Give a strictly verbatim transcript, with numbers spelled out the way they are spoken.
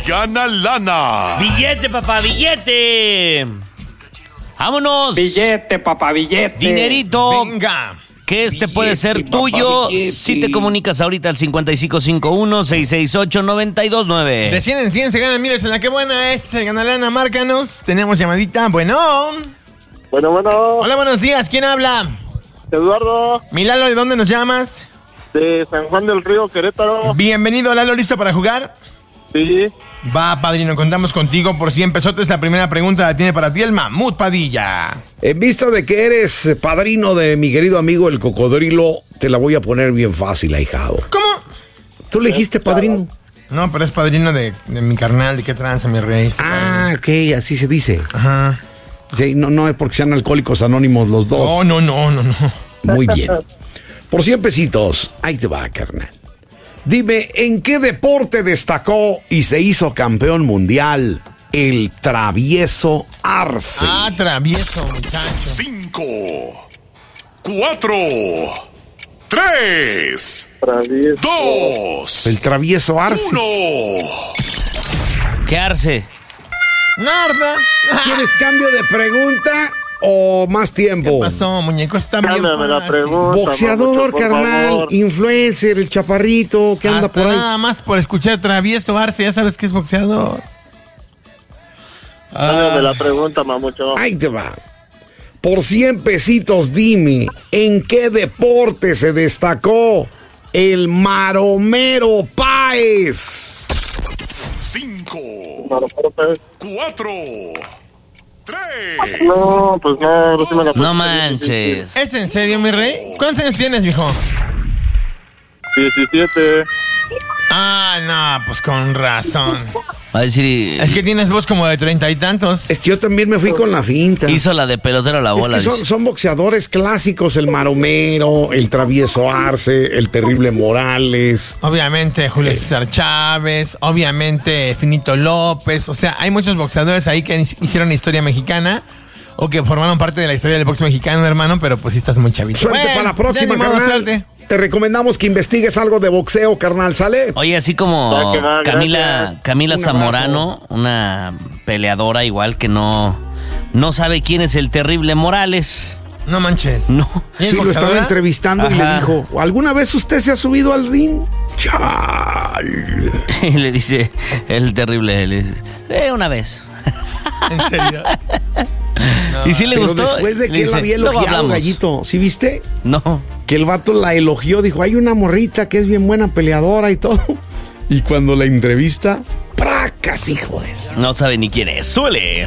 gana lana. Billete, papá, billete. Vámonos. Billete, papá, billete. Dinerito. Venga. Que este Billete, puede ser papá, tuyo billete. si te comunicas ahorita al cincuenta y cinco cincuenta y uno, seiscientos sesenta y ocho, noventa y dos nueve. De cien en cien se ganan miles en la que buena. Este es Gana Lana, márcanos. Tenemos llamadita. Bueno. Bueno, bueno. Hola, buenos días. ¿Quién habla? Eduardo, Milalo, ¿de dónde nos llamas? de San Juan del Río, Querétaro. Bienvenido, Lalo. ¿Listo para jugar? Sí. Va, padrino, contamos contigo por cien pesotes. La primera pregunta la tiene para ti el Mamut Padilla. En vista de que eres padrino de mi querido amigo el cocodrilo, te la voy a poner bien fácil, ahijado. ¿Cómo? ¿Tú le dijiste padrino? No, pero es padrino de, de mi carnal. ¿De qué tranza, mi rey? Ah, ok, así se dice. Ajá. Sí, no, no es porque sean alcohólicos anónimos los dos. No, no, no, no, no. Muy bien. Por cien pesitos, ahí te va, carnal. Dime, ¿en qué deporte destacó y se hizo campeón mundial el travieso Arce? Ah, travieso, muchacho. Cinco, cuatro, tres, Travieso. dos, El travieso Arce. uno. ¿Qué arce? Narda. ¿Quieres cambio de pregunta o más tiempo? ¿Qué pasó, muñeco? Está bien Cámbiame la fácil. pregunta. Boxeador, mamucho, por carnal, favor. influencer, el chaparrito que anda Hasta por ahí. nada más por escuchar travieso Arce, ya sabes que es boxeador. Cámbiame la pregunta, mamucho. Ahí te va. Por cien pesitos, dime, ¿en qué deporte se destacó el Maromero Páez? Cinco, Para, para, para. cuatro, tres. No, pues no, no se me la No manches. ¿Es en serio, mi rey? ¿Cuántos años tienes, mijo? diecisiete. Ah, no, pues con razón. Va a decir, Es que tienes voz como de treinta y tantos. Es que yo también me fui con la finta. hizo la de pelotero a la Es bola. que son, dice. son boxeadores clásicos, el Maromero, el Travieso Arce, el Terrible Morales. Obviamente Julio César Chávez, obviamente Finito López. O sea, hay muchos boxeadores ahí que hicieron historia mexicana o que formaron parte de la historia del box mexicano, hermano, pero pues sí estás muy chavito. Suerte Bueno, para la próxima, ya ni modo, carnal. suerte. Te recomendamos que investigues algo de boxeo, carnal, ¿sale? Oye, así como Va que va, Camila, gracias. Camila Un Zamorano, una peleadora igual que no, no sabe quién es el Terrible Morales. No manches. No. ¿Y es Sí, lo estaba boxeadora? entrevistando y le Ajá. dijo, ¿alguna vez usted se ha subido al ring? Chal. Y le dice el Terrible, le dice, eh, una vez. ¿En serio? Y sí le Pero gustó. después de le que él dice, la había "Luego elogiado, hablamos". Gallito, ¿sí viste? No. Que el vato la elogió, dijo, hay una morrita que es bien buena peleadora y todo. Y cuando la entrevista, ¡pracas, hijo de eso! No sabe ni quién es. Suele.